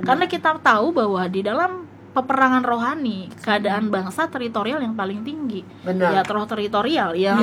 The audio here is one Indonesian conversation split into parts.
Karena kita tahu bahwa di dalam peperangan rohani, keadaan bangsa teritorial yang paling tinggi. Benar. Ya, teritorial yang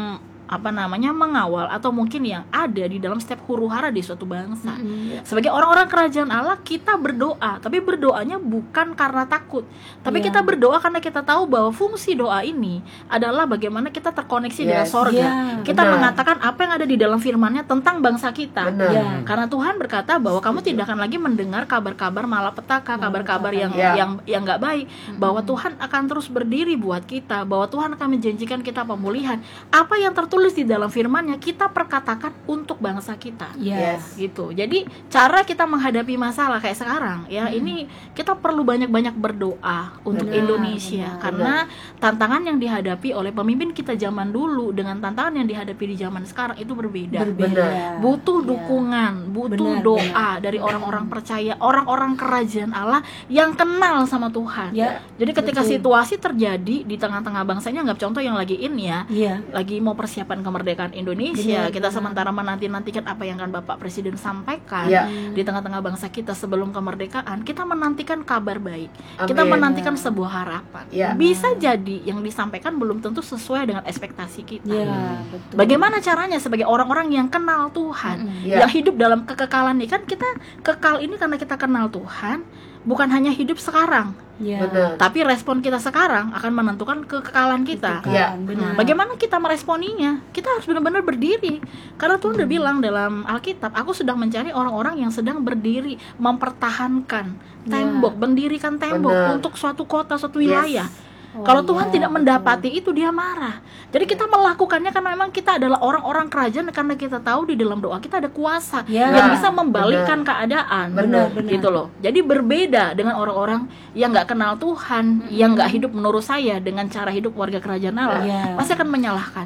mengawal atau mungkin yang ada di dalam setiap huru-hara di suatu bangsa. Sebagai orang-orang kerajaan Allah, kita berdoa, tapi berdoanya bukan karena takut, tapi kita berdoa karena kita tahu bahwa fungsi doa ini adalah bagaimana kita terkoneksi dengan sorga. Kita mengatakan apa yang ada di dalam firman-Nya tentang bangsa kita. Karena Tuhan berkata bahwa kamu tidak akan lagi mendengar kabar-kabar malapetaka, kabar-kabar yang nggak baik, bahwa Tuhan akan terus berdiri buat kita, bahwa Tuhan akan menjanjikan kita pemulihan. Apa yang tertulis di dalam firman-Nya kita perkatakan untuk bangsa kita. Gitu. Jadi cara kita menghadapi masalah kayak sekarang ya, ini kita perlu banyak-banyak berdoa untuk Indonesia. Karena tantangan yang dihadapi oleh pemimpin kita zaman dulu dengan tantangan yang dihadapi di zaman sekarang itu berbeda. Butuh dukungan, butuh doa dari orang-orang percaya, orang-orang kerajaan Allah yang kenal sama Tuhan. Jadi ketika situasi terjadi di tengah-tengah bangsanya, anggap contoh yang lagi lagi mau persiapan kemerdekaan Indonesia, kita sementara menanti-nantikan apa yang akan Bapak Presiden sampaikan di tengah-tengah bangsa kita sebelum kemerdekaan, kita menantikan kabar baik. Kita menantikan sebuah harapan. Bisa jadi yang disampaikan belum tentu sesuai dengan ekspektasi kita. Bagaimana caranya sebagai orang-orang yang kenal Tuhan, yang hidup dalam kekekalan ini? Kan kita kekal ini karena kita kenal Tuhan, bukan hanya hidup sekarang. Tapi respon kita sekarang akan menentukan kekekalan kita. Bagaimana kita meresponinya? Kita harus benar-benar berdiri. Karena Tuhan udah bilang dalam Alkitab, aku sedang mencari orang-orang yang sedang berdiri, mempertahankan tembok, mendirikan tembok untuk suatu kota, suatu wilayah. Kalau Tuhan tidak mendapati itu, dia marah. Jadi kita melakukannya karena memang kita adalah orang-orang kerajaan, karena kita tahu di dalam doa kita ada kuasa yang bisa membalikkan keadaan. Gitu loh. Jadi berbeda dengan orang-orang yang nggak kenal Tuhan, yang nggak hidup menurut saya dengan cara hidup warga kerajaan Allah, pasti akan menyalahkan.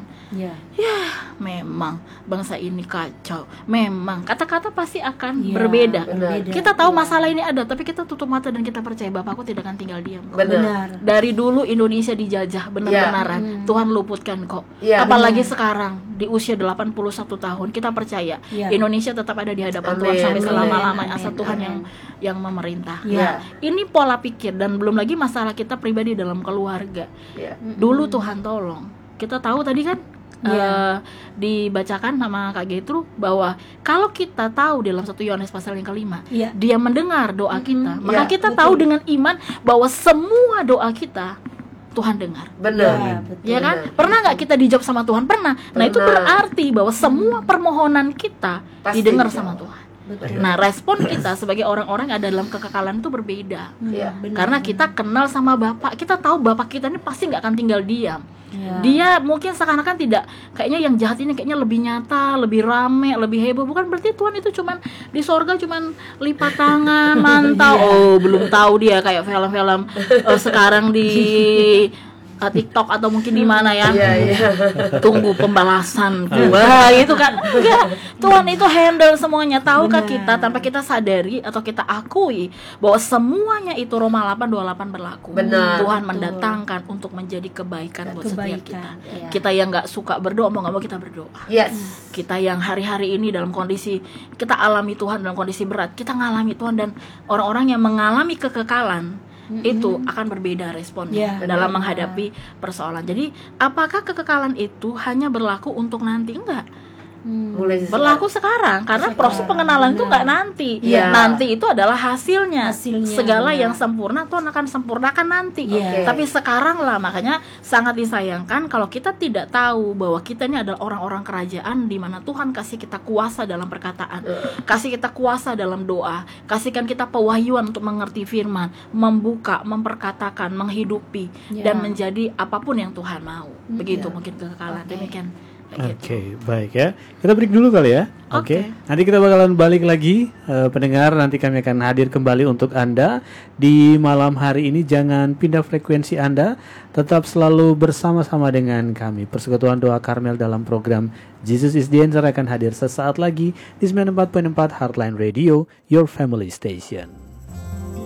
Memang bangsa ini kacau. Memang kata-kata pasti akan berbeda. Kita tahu masalah ini ada, tapi kita tutup mata dan kita percaya Bapakku tidak akan tinggal diam. Dari dulu Indonesia dijajah benar-benaran, Tuhan luputkan kok. Apalagi sekarang di usia 81 tahun, kita percaya Indonesia tetap ada di hadapan Tuhan sampai selama-lamanya, asal Tuhan yang memerintah. Ini pola pikir, dan belum lagi masalah kita pribadi dalam keluarga. Dulu Tuhan tolong. Kita tahu tadi kan dibacakan sama Kak Getru bahwa kalau kita tahu dalam 1 Yohanes pasal yang kelima, dia mendengar doa kita, maka kita tahu dengan iman bahwa semua doa kita Tuhan dengar. Ya kan? Pernah nggak kita dijawab sama Tuhan? Pernah. Nah, itu berarti bahwa semua permohonan kita didengar sama Tuhan. Nah, respon kita sebagai orang-orang yang ada dalam kekekalan itu berbeda. Karena kita kenal sama Bapak, kita tahu Bapak kita ini pasti nggak akan tinggal diam. Dia mungkin seakan-akan tidak, kayaknya yang jahat ini kayaknya lebih nyata, lebih rame, lebih heboh. Bukan berarti Tuhan itu cuman di sorga cuman lipat tangan, mantau. Belum tahu dia kayak film-film sekarang di TikTok atau mungkin di mana ya. Tunggu pembalasan gua gitu kan. Enggak. Tuhan itu handle semuanya. Tahukah kita tanpa kita sadari atau kita akui bahwa semuanya itu Roma 8:28 berlaku. Tuhan mendatangkan untuk menjadi kebaikan buat setiap kita. Kita yang enggak suka berdoa, mau enggak mau kita berdoa. Kita yang hari-hari ini dalam kondisi kita alami Tuhan dalam kondisi berat, kita ngalami Tuhan, dan orang-orang yang mengalami kekekalan itu akan berbeda responnya dalam menghadapi persoalan. Jadi apakah kekekalan itu hanya berlaku untuk nanti? Enggak. Berlaku sekarang, karena proses pengenalan itu nggak nanti. Nanti itu adalah hasilnya. Segala yang sempurna Tuhan akan sempurnakan nanti. Tapi sekarang lah, makanya sangat disayangkan kalau kita tidak tahu bahwa kita ini adalah orang-orang kerajaan di mana Tuhan kasih kita kuasa dalam perkataan, kasih kita kuasa dalam doa, kasihkan kita pewahyuan untuk mengerti firman, membuka, memperkatakan, menghidupi, dan menjadi apapun yang Tuhan mau. Begitu mungkin kekekalan. Demikian. Oke, baik ya. Kita break dulu kali ya. Oke. Nanti kita bakalan balik lagi, pendengar. Nanti kami akan hadir kembali untuk Anda di malam hari ini. Jangan pindah frekuensi Anda. Tetap selalu bersama-sama dengan kami. Persekutuan Doa Karmel dalam program Jesus is the Answer akan hadir sesaat lagi di 94.4 Heartline Radio, Your Family Station.